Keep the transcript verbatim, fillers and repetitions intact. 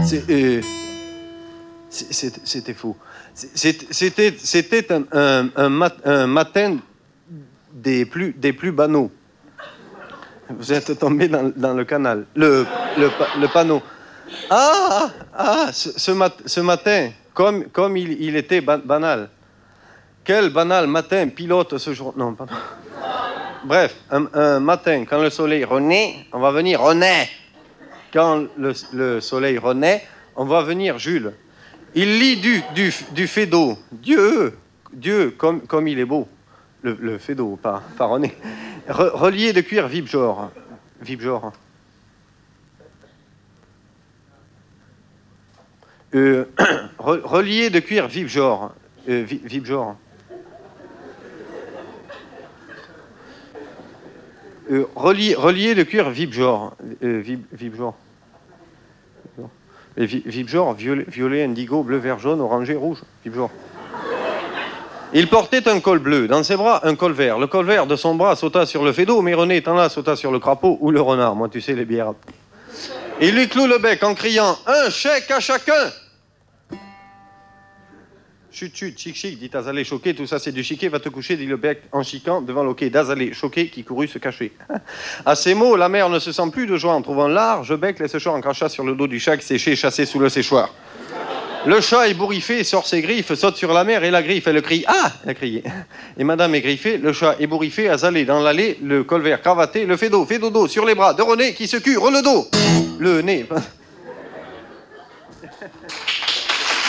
euh, C'était fou. C'était un, un, un, mat, un matin des plus, des plus banaux. Vous êtes tombé dans, dans le canal, le, le, le panneau. Ah, ah, ce, ce, mat, ce matin, comme, comme il, il était ban banal. Quel banal matin pilote ce jour. Non, pardon. Bref, un, un matin, quand le soleil renaît, on va venir renaît. Quand le, le soleil renaît, on va venir Jules. Il lit du, du, du Fédo. Dieu, Dieu, comme, comme il est beau. Le, le Fédo, pas, pas René. Re, relié de cuir Vibjor. Vibjor. Euh, re, relié de cuir Vibjor. Euh, Vibjor. Euh, relié, relié de cuir Vibjor. Euh, vib, Vibjor. Et Vibjor, violet, violet, indigo, bleu, vert, jaune, orangé, rouge. Vibjor. Il portait un col bleu, dans ses bras un col vert. Le col vert de son bras sauta sur le Fédo, mais René étant là sauta sur le crapaud ou le renard. Moi, tu sais, les bières. Il lui cloue le bec en criant « Un chèque à chacun !» Chut, chut, chic, chic, dit Azalée choqué, tout ça c'est du chiquet, va te coucher, dit le bec en chiquant devant le quai d'Azalée choqué qui courut se cacher. À ces mots, la mère ne se sent plus de joie en trouvant large bec, les séchoirs en crachat sur le dos du chat qui séchait, chassé sous le séchoir. Le chat ébouriffé sort ses griffes, saute sur la mère et la griffe, elle crie « Ah !» elle a crié. Et madame est griffée, le chat ébouriffé, Azalée dans l'allée, le col vert cravaté, le Fédo fait dodo sur les bras de René qui se cure le dos. Le nez.